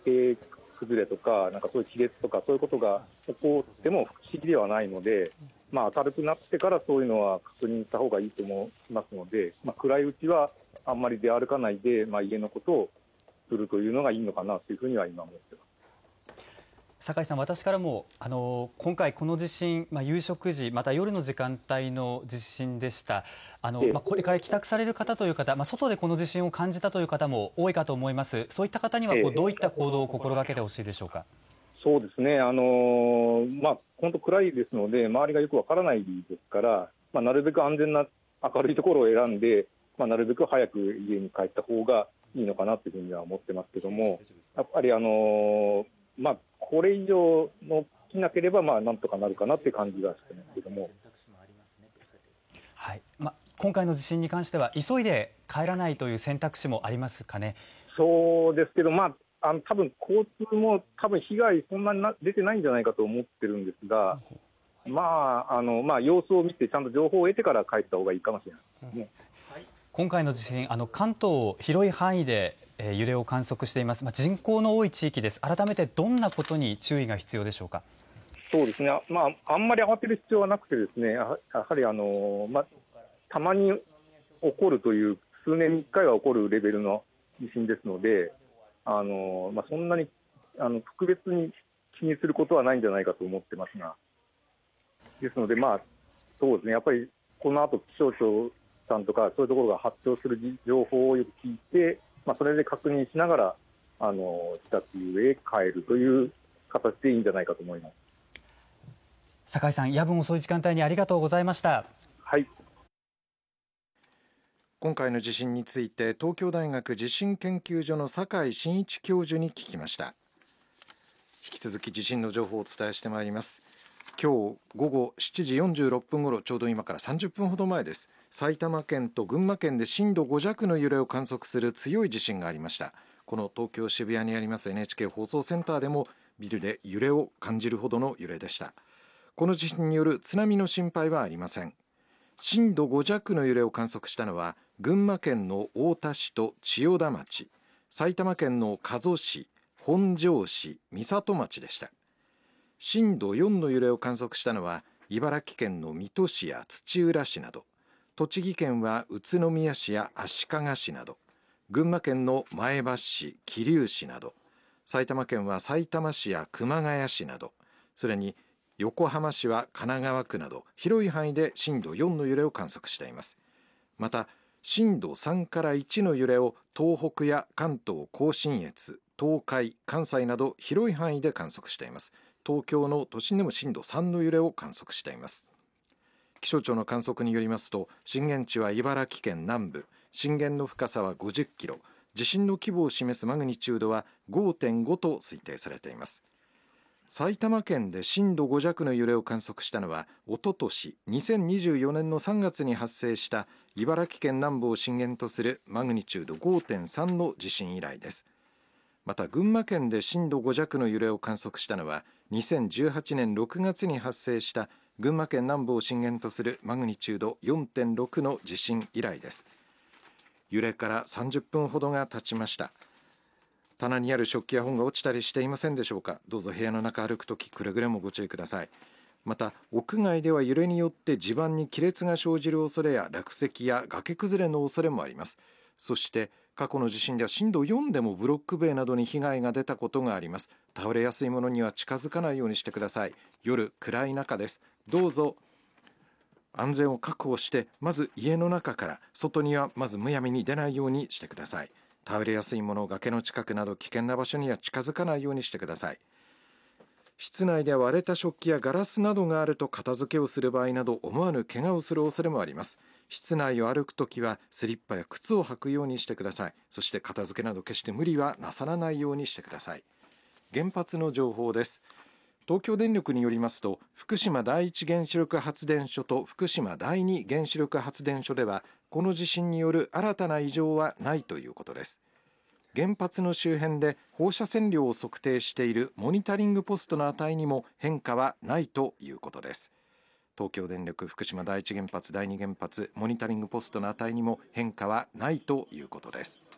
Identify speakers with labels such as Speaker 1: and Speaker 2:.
Speaker 1: 崖崩れとか、なんかそういう亀裂とかそういうことが起こっても不思議ではないので、明るくなってからそういうのは確認した方がいいと思いますので、暗いうちはあんまり出歩かないで、家のことをするというのがいいのかなというふうには今思っています。
Speaker 2: 酒井さん、私からも今回この地震、夕食時また夜の時間帯の地震でした。これから帰宅される方という方、外でこの地震を感じたという方も多いかと思います。そういった方にはどういった行動を心がけてほしいでしょうか。
Speaker 1: そうですね、本当暗いですので、周りがよくわからないですから、なるべく安全な明るいところを選んで、なるべく早く家に帰った方がいいのかなというふうには思ってますけども、やっぱりこれ以上の起きなければなんとかなるかなという感じがしてますけども、
Speaker 2: はい、今回の地震に関しては急いで帰らないという選択肢もありますかね。
Speaker 1: そうですけど、多分交通も被害そんなに出てないんじゃないかと思ってるんですが、様子を見てちゃんと情報を得てから帰った方がいいかもしれないですね。
Speaker 2: 今回の地震、関東広い範囲で揺れを観測しています。人口の多い地域です。改めてどんなことに注意が必要でしょうか。
Speaker 1: そうですね、あんまり慌てる必要はなくてですね、やはりたまに起こるという、数年に1回は起こるレベルの地震ですので、そんなに特別に気にすることはないんじゃないかと思ってますが、ですので、そうですね、やっぱりこの後気象庁さんとかそういうところが発表する情報をよく聞いて、それで確認しながら自宅へ帰るという形でいいんじゃないかと思います。
Speaker 2: 酒井さん、夜分遅い時間帯にありがとうございました。
Speaker 1: はい。
Speaker 3: 今回の地震について東京大学地震研究所の酒井真一教授に聞きました。引き続き地震の情報をお伝えしてまいります。今日午後7時46分ごろ、ちょうど今から30分ほど前です。埼玉県と群馬県で震度5弱の揺れを観測する強い地震がありました。この東京渋谷にあります NHK 放送センターでもビルで揺れを感じるほどの揺れでした。この地震による津波の心配はありません。震度5弱の揺れを観測したのは群馬県の太田市と千代田町、埼玉県の加須市、本庄市、美里町でした。震度4の揺れを観測したのは茨城県の水戸市や土浦市など、栃木県は宇都宮市や足利市など、群馬県の前橋市、桐生市など、埼玉県はさいたま市や熊谷市など、それに横浜市は神奈川区など広い範囲で震度4の揺れを観測しています。また震度3から1の揺れを東北や関東甲信越、東海、関西など広い範囲で観測しています。東京の都心でも震度3の揺れを観測しています。気象庁の観測によりますと、震源地は茨城県南部、震源の深さは50キロ、地震の規模を示すマグニチュードは 5.5 と推定されています。埼玉県で震度5弱の揺れを観測したのはおととし2024年の3月に発生した茨城県南部を震源とするマグニチュード 5.3 の地震以来です。また群馬県で震度5弱の揺れを観測したのは2018年6月に発生した群馬県南部を震源とするマグニチュード 4.6 の地震以来です。揺れから30分ほどが経ちました。棚にある食器や本が落ちたりしていませんでしょうか。どうぞ部屋の中歩くときくれぐれもご注意ください。また屋外では揺れによって地盤に亀裂が生じる恐れや落石や崖崩れの恐れもあります。そして過去の地震では震度4でもブロック塀などに被害が出たことがあります。倒れやすいものには近づかないようにしてください。夜暗い中です。どうぞ安全を確保してまず家の中から外にはまずむやみに出ないようにしてください。倒れやすいもの、崖の近くなど危険な場所には近づかないようにしてください。室内で割れた食器やガラスなどがあると片付けをする場合など思わぬ怪我をする恐れもあります。室内を歩くときはスリッパや靴を履くようにしてください。そして片付けなど決して無理はなさらないようにしてください。原発の情報です。東京電力によりますと、福島第一原子力発電所と福島第二原子力発電所ではこの地震による新たな異常はないということです。原発の周辺で放射線量を測定しているモニタリングポストの値にも変化はないということです。東京電力福島第一原発第二原発モニタリングポストの値にも変化はないということです。